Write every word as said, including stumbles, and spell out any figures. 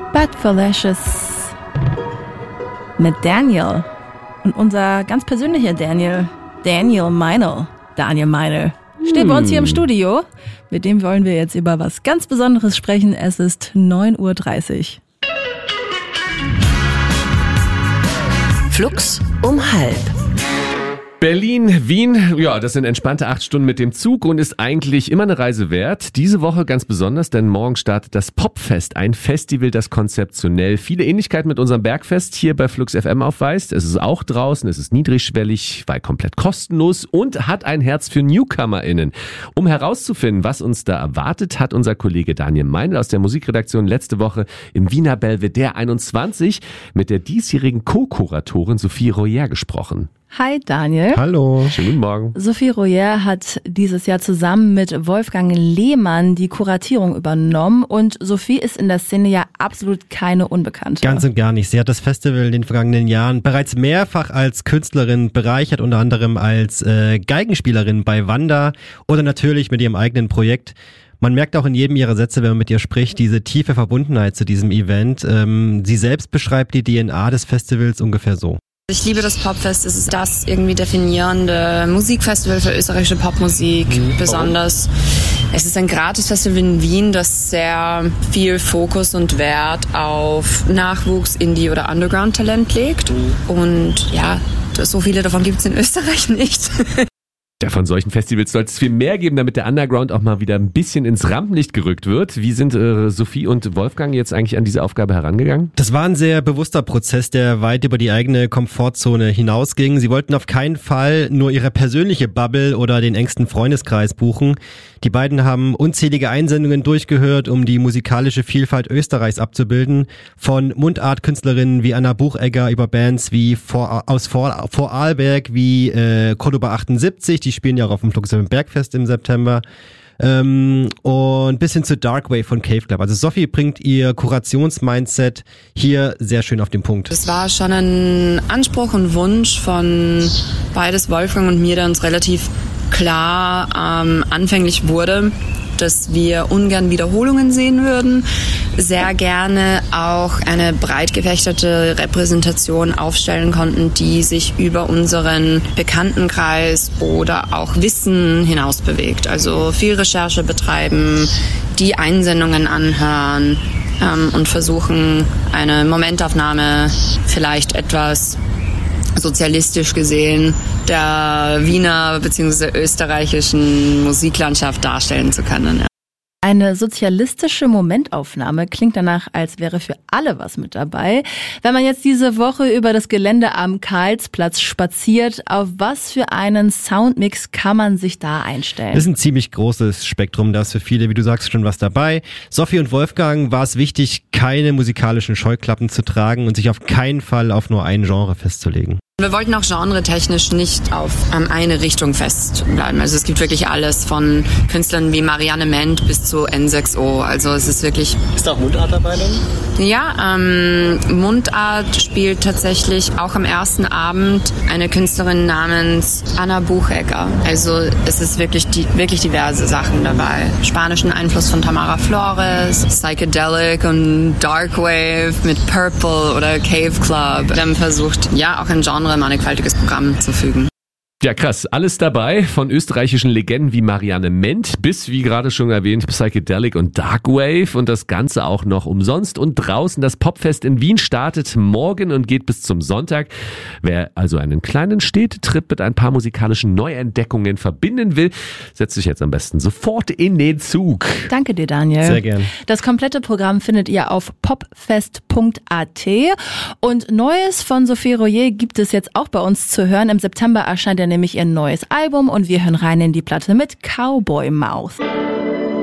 Bad for Lashes mit Daniel. Und unser ganz persönlicher Daniel, Daniel Meinl, Daniel Meinl, steht bei uns hier im Studio. Mit dem wollen wir jetzt über was ganz Besonderes sprechen. Es ist neun Uhr dreißig. Flux um halb. Berlin, Wien, ja, das sind entspannte acht Stunden mit dem Zug und ist eigentlich immer eine Reise wert. Diese Woche ganz besonders, denn morgen startet das Popfest, ein Festival, das konzeptionell viele Ähnlichkeiten mit unserem Bergfest hier bei Flux F M aufweist. Es ist auch draußen, es ist niedrigschwellig, weil komplett kostenlos und hat ein Herz für NewcomerInnen. Um herauszufinden, was uns da erwartet, hat unser Kollege Daniel Meinl aus der Musikredaktion letzte Woche im Wiener Belvedere einundzwanzig mit der diesjährigen Co-Kuratorin Sophie Royer gesprochen. Hi Daniel. Hallo. Schönen guten Morgen. Sophie Royer hat dieses Jahr zusammen mit Wolfgang Lehmann die Kuratierung übernommen und Sophie ist in der Szene ja absolut keine Unbekannte. Ganz und gar nicht. Sie hat das Festival in den vergangenen Jahren bereits mehrfach als Künstlerin bereichert, unter anderem als äh, Geigenspielerin bei Wanda oder natürlich mit ihrem eigenen Projekt. Man merkt auch in jedem ihrer Sätze, wenn man mit ihr spricht, diese tiefe Verbundenheit zu diesem Event. Ähm, sie selbst beschreibt die D N A des Festivals ungefähr so. Ich liebe das Popfest. Es ist das irgendwie definierende Musikfestival für österreichische Popmusik. Mhm. Besonders. Es ist ein Gratisfestival in Wien, das sehr viel Fokus und Wert auf Nachwuchs, Indie- oder Underground-Talent legt. Mhm. Und ja, so viele davon gibt es in Österreich nicht. Ja, von solchen Festivals sollte es viel mehr geben, damit der Underground auch mal wieder ein bisschen ins Rampenlicht gerückt wird. Wie sind äh, Sophie und Wolfgang jetzt eigentlich an diese Aufgabe herangegangen? Das war ein sehr bewusster Prozess, der weit über die eigene Komfortzone hinausging. Sie wollten auf keinen Fall nur ihre persönliche Bubble oder den engsten Freundeskreis buchen. Die beiden haben unzählige Einsendungen durchgehört, um die musikalische Vielfalt Österreichs abzubilden. Von Mundartkünstlerinnen wie Anna Buchegger über Bands wie vor, aus vor, Vorarlberg wie äh, Cordoba achtundsiebzig, die spielen ja auch auf dem Flux Bergfest im September. Ähm, und bis hin zu Darkwave von Cave Club. Also Sophie bringt ihr Kurationsmindset hier sehr schön auf den Punkt. Es war schon ein Anspruch und Wunsch von beides Wolfgang und mir, der uns relativ klar ähm, anfänglich wurde, dass wir ungern Wiederholungen sehen würden, sehr gerne auch eine breit gefächerte Repräsentation aufstellen konnten, die sich über unseren Bekanntenkreis oder auch Wissen hinaus bewegt. Also viel Recherche betreiben, die Einsendungen anhören ähm, und versuchen, eine Momentaufnahme vielleicht etwas sozialistisch gesehen der Wiener bzw. österreichischen Musiklandschaft darstellen zu können. Eine sozialistische Momentaufnahme klingt danach, als wäre für alle was mit dabei. Wenn man jetzt diese Woche über das Gelände am Karlsplatz spaziert, auf was für einen Soundmix kann man sich da einstellen? Das ist ein ziemlich großes Spektrum, da ist für viele, wie du sagst, schon was dabei. Sophie und Wolfgang war es wichtig, keine musikalischen Scheuklappen zu tragen und sich auf keinen Fall auf nur ein Genre festzulegen. Wir wollten auch genretechnisch nicht auf ähm, eine Richtung festbleiben. Also es gibt wirklich alles von Künstlern wie Marianne Ment bis zu N sechs O. Also es ist wirklich... Ist da auch Mundart dabei dann? Ja, ähm, Mundart spielt tatsächlich auch am ersten Abend eine Künstlerin namens Anna Buchegger. Also es ist wirklich, die, wirklich diverse Sachen dabei. Spanischen Einfluss von Tamara Flores, Psychedelic und Darkwave mit Purple oder Cave Club. Wir haben versucht, ja, auch ein Genre mannigfaltiges Programm zu fügen. Ja, krass. Alles dabei, von österreichischen Legenden wie Marianne Ment bis, wie gerade schon erwähnt, Psychedelic und Darkwave und das Ganze auch noch umsonst und draußen. Das Popfest in Wien startet morgen und geht bis zum Sonntag. Wer also einen kleinen Städtetrip mit ein paar musikalischen Neuentdeckungen verbinden will, setzt sich jetzt am besten sofort in den Zug. Danke dir, Daniel. Sehr gern. Das komplette Programm findet ihr auf popfest punkt a t und Neues von Sophie Royer gibt es jetzt auch bei uns zu hören. Im September erscheint ja nämlich ihr neues Album und wir hören rein in die Platte mit Cowboy Mouth.